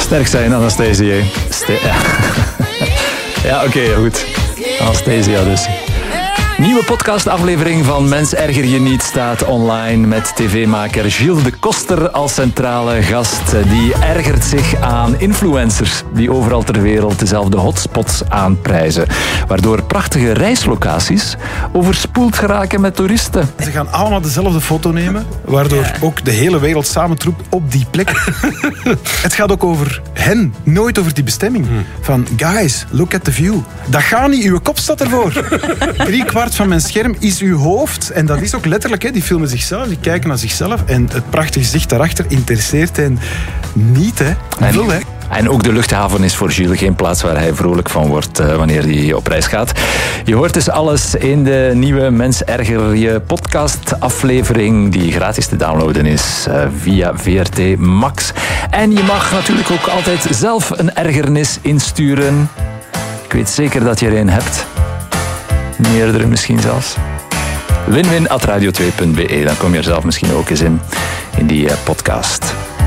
Sterk zijn, Anastasia. Ja, oké, goed. Anastasia dus. Nieuwe podcastaflevering van Mens Erger Je Niet staat online met tv-maker Gilles de Koster als centrale gast. Die ergert zich aan influencers die overal ter wereld dezelfde hotspots aanprijzen. Waardoor prachtige reislocaties overspoeld geraken met toeristen. Ze gaan allemaal dezelfde foto nemen, waardoor ook de hele wereld samentroept op die plek. Het gaat ook over hen, nooit over die bestemming. Van, guys, look at the view. Dat gaat niet, uw kop staat ervoor. 3/4 van mijn scherm is uw hoofd. En dat is ook letterlijk, hè. Die filmen zichzelf, die kijken naar zichzelf. En het prachtige gezicht daarachter interesseert hen niet, hè. Veel, hè. En ook de luchthaven is voor Gilles geen plaats waar hij vrolijk van wordt wanneer hij op reis gaat. Je hoort dus alles in de nieuwe Mens Erger Je podcast-aflevering die gratis te downloaden is via VRT Max. En je mag natuurlijk ook altijd zelf een ergernis insturen. Ik weet zeker dat je er een hebt. Meerdere misschien zelfs. winwin@radio2.be. Dan kom je er zelf misschien ook eens in die podcast.